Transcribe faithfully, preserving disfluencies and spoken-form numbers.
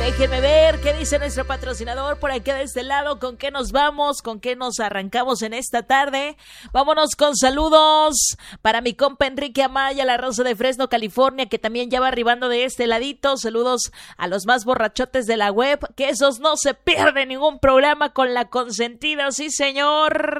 Déjenme ver qué dice nuestro patrocinador por aquí de este lado, con qué nos vamos, con qué nos arrancamos en esta tarde. Vámonos con saludos para mi compa Enrique Amaya, La Rosa de Fresno, California, que también ya va arribando de este ladito. Saludos a los más borrachotes de la web, que esos no se pierden ningún programa con La Consentida, sí señor.